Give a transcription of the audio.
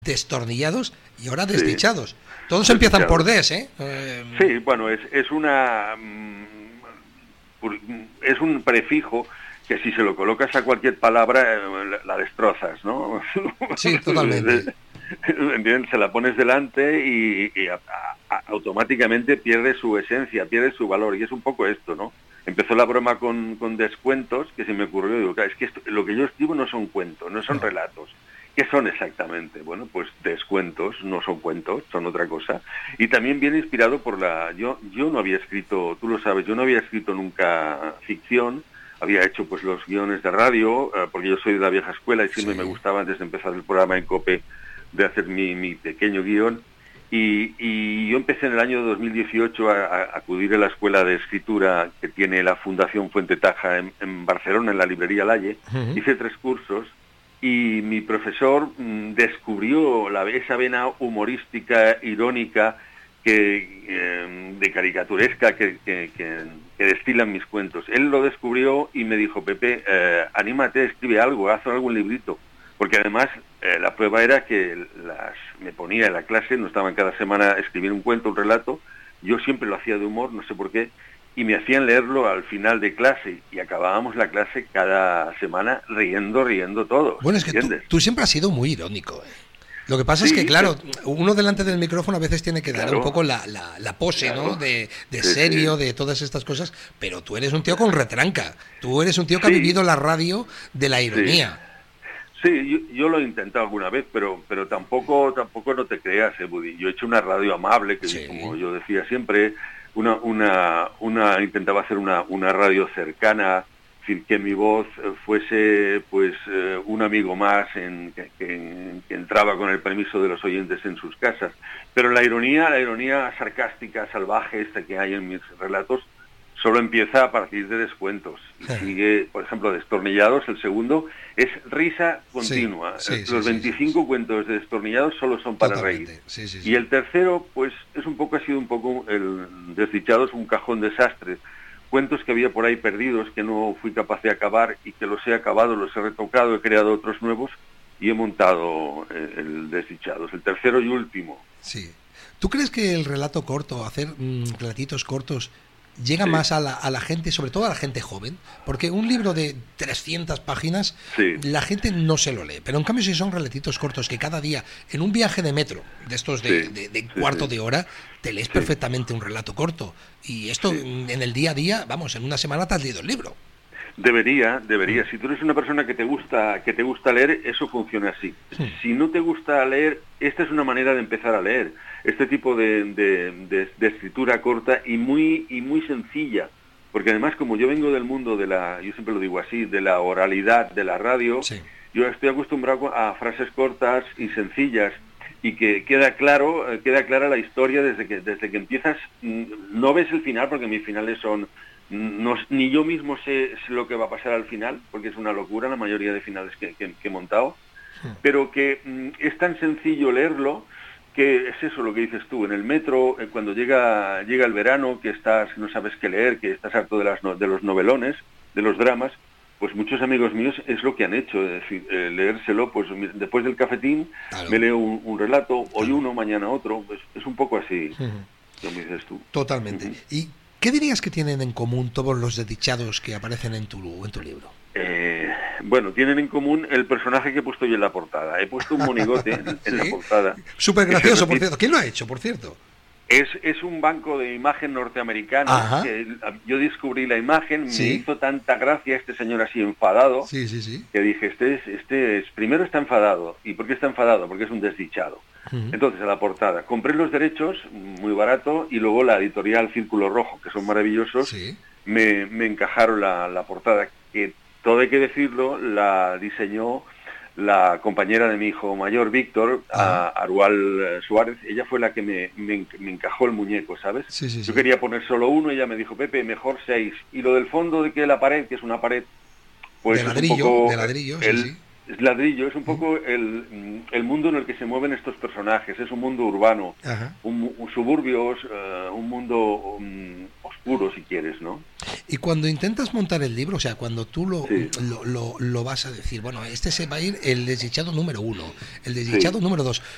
destornillados y ahora Sí, desdichados. Todos empiezan por desdichados. des, ¿eh? Sí, bueno, es una... es un prefijo que si se lo colocas a cualquier palabra la destrozas, ¿no? Sí, totalmente. ¿Entiendes? Se la pones delante y automáticamente pierde su esencia, pierde su valor, y es un poco esto, ¿no? Empezó la broma con descuentos, que se me ocurrió, digo, es que lo que yo escribo no son cuentos, no son relatos. ¿Qué son exactamente? Bueno, pues descuentos, no son cuentos, son otra cosa. Y también viene inspirado por yo no había escrito, tú lo sabes, yo no había escrito nunca ficción, había hecho pues los guiones de radio, porque yo soy de la vieja escuela y siempre me gustaba, antes de empezar el programa en COPE, de hacer mi pequeño guión. Y yo empecé en el año 2018 a acudir a la escuela de escritura que tiene la Fundación Fuente Taja en Barcelona, en la librería Lalle. Hice 3 cursos y mi profesor descubrió esa vena humorística, irónica, de caricaturesca que destilan mis cuentos. Él lo descubrió y me dijo, Pepe, anímate, escribe algo, haz algún librito. Porque además la prueba era que me ponía en la clase, no estaban cada semana a escribir un cuento, un relato, yo siempre lo hacía de humor, no sé por qué, y me hacían leerlo al final de clase, y acabábamos la clase cada semana riendo todos. Bueno, es que tú siempre has sido muy irónico, ¿eh? Lo que pasa es que, claro, uno delante del micrófono a veces tiene que dar un poco la pose, ¿no? De serio, de todas estas cosas, pero tú eres un tío con retranca, tú eres un tío que ha vivido la radio de la ironía. Sí, yo lo he intentado alguna vez, pero tampoco no te creas, Buddy. Yo he hecho una radio amable, que como yo decía siempre, intentaba hacer una radio cercana, es decir, que mi voz fuese pues un amigo más que entraba con el permiso de los oyentes en sus casas. Pero la ironía sarcástica, salvaje esta que hay en mis relatos, solo empieza a partir de descuentos. Y sigue, por ejemplo, Destornillados, el segundo, es risa continua. Los 25 cuentos de Destornillados solo son para reír. Y el tercero, pues, ha sido un poco el Desdichados, un cajón desastre. Cuentos que había por ahí perdidos, que no fui capaz de acabar, y que los he acabado, los he retocado, he creado otros nuevos, y he montado el Desdichados, el tercero y último. Sí. ¿Tú crees que el relato corto, hacer relatitos cortos, llega más a la gente, sobre todo a la gente joven? Porque un libro de 300 páginas, la gente no se lo lee. Pero en cambio, si son relatitos cortos que cada día, en un viaje de metro, de estos de cuarto de hora, te lees perfectamente un relato corto. Y esto en el día a día, vamos, en una semana te has leído el libro. Debería. Si tú eres una persona que te gusta leer, eso funciona así. Si no te gusta leer, esta es una manera de empezar a leer. Este tipo de escritura corta y muy sencilla. Porque además, como yo vengo del mundo yo siempre lo digo así, de la oralidad, de la radio, yo estoy acostumbrado a frases cortas y sencillas, y que queda clara la historia desde que empiezas. No ves el final, porque mis finales son... ni yo mismo sé lo que va a pasar al final, porque es una locura la mayoría de finales que he montado, pero que es tan sencillo leerlo, que es eso lo que dices tú, en el metro, cuando llega el verano, que no sabes qué leer, que estás harto de los novelones, de los dramas, pues muchos amigos míos es lo que han hecho, es decir, leérselo, pues después del cafetín me leo un relato, hoy uno, mañana otro, pues es un poco así, como dices tú. Totalmente. ¿Y qué dirías que tienen en común todos los desdichados que aparecen en tu libro? Bueno, tienen en común el personaje que he puesto yo en la portada. He puesto un monigote en la portada. Súper gracioso, por cierto. ¿Quién lo ha hecho, por cierto? Es un banco de imagen norteamericano. Que yo descubrí la imagen, me hizo tanta gracia este señor así enfadado, que dije, primero está enfadado. ¿Y por qué está enfadado? Porque es un desdichado. Entonces, a la portada, compré los derechos, muy barato, y luego la editorial Círculo Rojo, que son maravillosos, me encajaron la portada, que todo hay que decirlo, la diseñó la compañera de mi hijo mayor, Víctor, Arual Suárez. Ella fue la que me encajó el muñeco, ¿sabes? Yo quería poner solo uno, ella me dijo, Pepe, mejor 6. Y lo del fondo de que la pared, que es una pared, pues de ladrillo, es un poco es ladrillo, es un poco el mundo en el que se mueven estos personajes. Es un mundo urbano, un suburbios, un mundo oscuro, si quieres, ¿no? Y cuando intentas montar el libro, o sea, cuando tú lo vas a decir, bueno, este se va a ir el desdichado número 1, el desdichado número 2,